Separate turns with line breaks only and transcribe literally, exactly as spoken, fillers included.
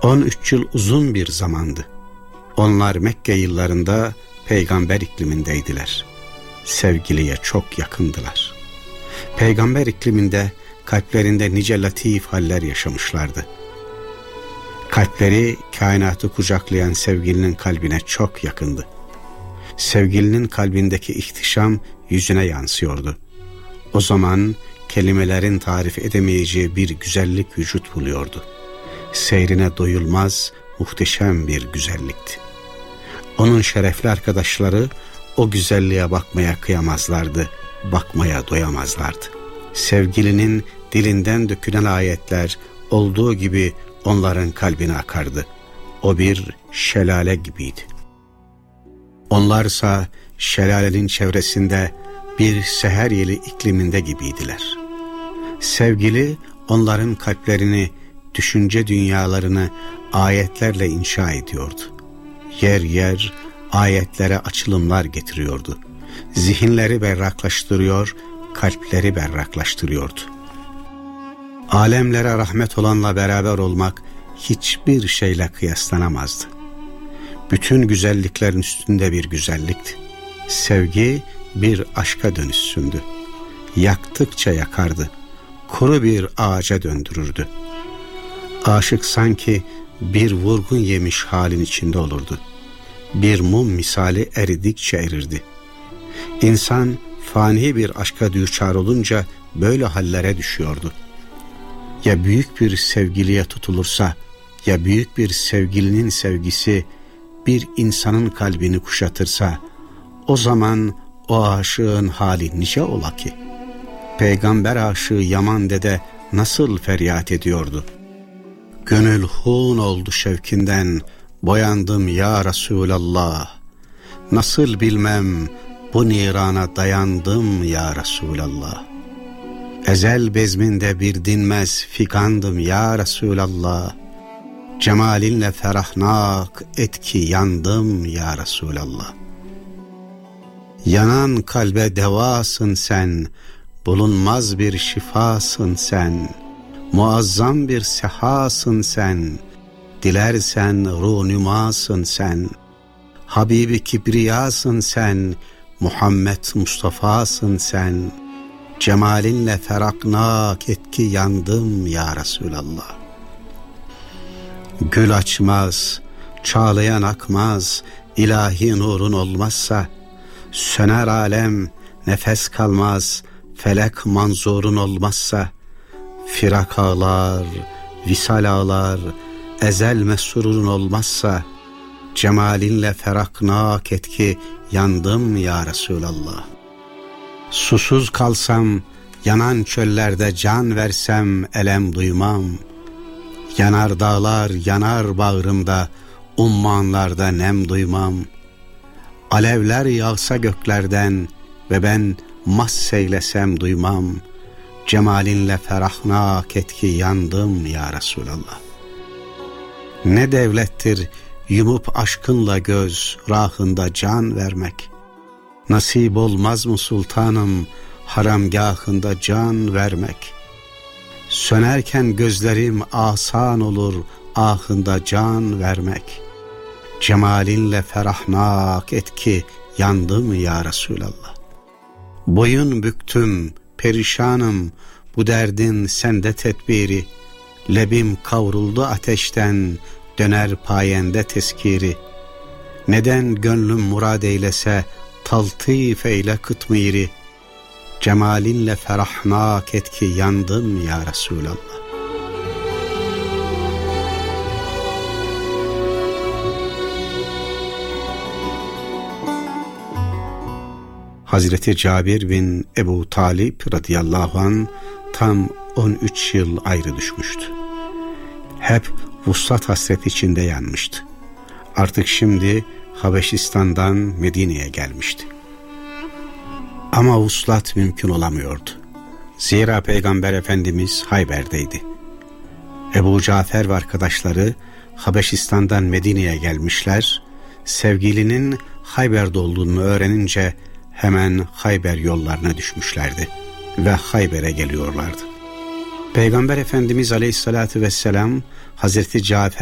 on üç yıl uzun bir zamandı. Onlar Mekke yıllarında peygamber iklimindeydiler. Sevgiliye çok yakındılar. Peygamber ikliminde kalplerinde nice latif haller yaşamışlardı. Kalpleri kainatı kucaklayan sevgilinin kalbine çok yakındı. Sevgilinin kalbindeki ihtişam yüzüne yansıyordu. O zaman kelimelerin tarif edemeyeceği bir güzellik vücut buluyordu. Seyrine doyulmaz, muhteşem bir güzellikti. Onun şerefli arkadaşları o güzelliğe bakmaya kıyamazlardı, bakmaya doyamazlardı. Sevgilinin dilinden dökülen ayetler olduğu gibi onların kalbine akardı. O bir şelale gibiydi. Onlarsa şelalenin çevresinde bir seher yeli ikliminde gibiydiler. Sevgili onların kalplerini, düşünce dünyalarını ayetlerle inşa ediyordu. Yer yer ayetlere açılımlar getiriyordu. Zihinleri berraklaştırıyor, kalpleri berraklaştırıyordu. Alemlere rahmet olanla beraber olmak hiçbir şeyle kıyaslanamazdı. Bütün güzelliklerin üstünde bir güzellikti. Sevgi bir aşka dönüşsündü. Yaktıkça yakardı. Kuru bir ağaca döndürürdü. Aşık sanki bir vurgun yemiş halin içinde olurdu. Bir mum misali eridikçe erirdi. İnsan fani bir aşka düçar olunca böyle hallere düşüyordu. Ya büyük bir sevgiliye tutulursa, ya büyük bir sevgilinin sevgisi bir insanın kalbini kuşatırsa, o zaman o aşığın hali nice ola ki? Peygamber aşığı Yaman dede nasıl feryat ediyordu? Gönül hun oldu şevkinden, boyandım ya Resulallah. Nasıl bilmem bu nirana dayandım ya Resulallah. Ezel bezminde bir dinmez figandım ya Resulallah. Cemalinle ferahnak etki yandım ya Resulallah. Yanan kalbe devasın sen, bulunmaz bir şifasın sen, muazzam bir sehasın sen, dilersen ruhnümasın sen, Habibi Kibriyasın sen, Muhammed Mustafa'sın sen, cemalinle feraknak etki yandım ya Resulallah. Gül açmaz, çağlayan akmaz, ilahi nurun olmazsa, söner alem, nefes kalmaz, felek manzurun olmazsa, firak ağlar, visal ağlar, ezel mesurun olmazsa, cemalinle feraknak etki yandım ya Resulallah. Susuz kalsam, yanan çöllerde can versem elem duymam. Yanar dağlar, yanar bağrımda, ummanlarda nem duymam. Alevler yağsa göklerden ve ben masseylesem duymam. Cemalinle ferahnak etki yandım ya Resulallah. Ne devlettir yumup aşkınla göz, rahında can vermek. Nasip olmaz mı sultanım, haramgahında can vermek. Sönerken gözlerim asan olur, ahında can vermek. Cemalinle ferahnak etki yandım ya Resulallah. Boyun büktüm, perişanım, bu derdin sende tedbiri. Lebim kavruldu ateşten, döner payende teskiri. Neden gönlüm murad eylese, taltif eyle kıtmiri. Cemalinle ferahnak etki yandım ya Resulallah. Hazreti Cabir bin Ebu Talib radıyallahu anh tam on üç yıl ayrı düşmüştü. Hep vuslat hasret içinde yanmıştı. Artık şimdi Habeşistan'dan Medine'ye gelmişti. Ama vuslat mümkün olamıyordu. Zira Peygamber Efendimiz Hayber'deydi. Ebu Cafer ve arkadaşları Habeşistan'dan Medine'ye gelmişler. Sevgilinin Hayber'de olduğunu öğrenince hemen Hayber yollarına düşmüşlerdi ve Hayber'e geliyorlardı. Peygamber Efendimiz Aleyhisselatü Vesselam Hazreti Cafer